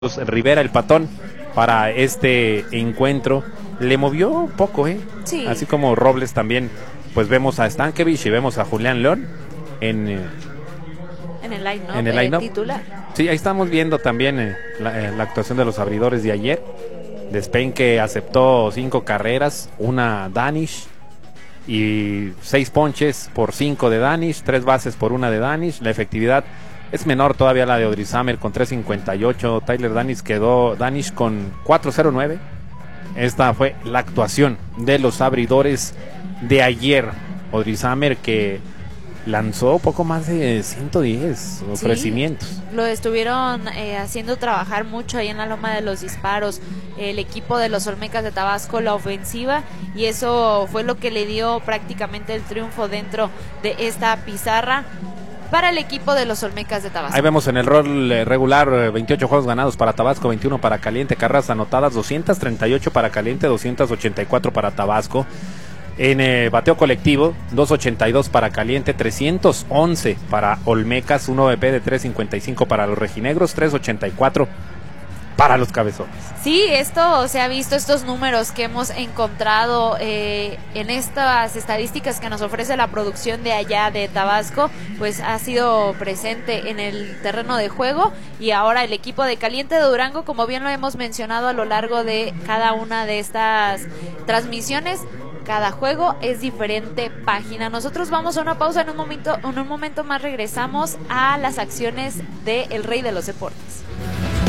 Rivera, el patón, para este encuentro. Le movió poco, Sí. Así como Robles también, pues vemos a Stankiewicz y vemos a Julián León en el line-up, en el line-up titular. Sí, ahí estamos viendo también la actuación de los abridores de ayer. De Spain, que aceptó 5 carreras, una Danish y 6 ponches por 5 de Danish, 3 bases por 1 de Danish. La efectividad es menor todavía la de Odrisamer con 3.58. Tyler Danish con 4.09. Esta fue la actuación de los abridores de ayer. Odrisamer, que lanzó poco más de 110 ofrecimientos. Sí, lo estuvieron haciendo trabajar mucho ahí en la loma de los disparos el equipo de los Olmecas de Tabasco, la ofensiva, y eso fue lo que le dio prácticamente el triunfo dentro de esta pizarra para el equipo de los Olmecas de Tabasco. Ahí vemos en el rol regular 28 juegos ganados para Tabasco, 21 para Caliente, carreras anotadas 238 para Caliente, 284 para Tabasco. En bateo colectivo, 282 para Caliente, 311 para Olmecas, un OVP de 3.55 para los rejinegros, 3.84 para los cabezones. Sí, esto se ha visto, estos números que hemos encontrado en estas estadísticas que nos ofrece la producción de allá de Tabasco, pues ha sido presente en el terreno de juego. Y ahora el equipo de Caliente de Durango, como bien lo hemos mencionado a lo largo de cada una de estas transmisiones, cada juego es diferente página. Nosotros vamos a una pausa, en un momento más regresamos a las acciones de El Rey de los Deportes.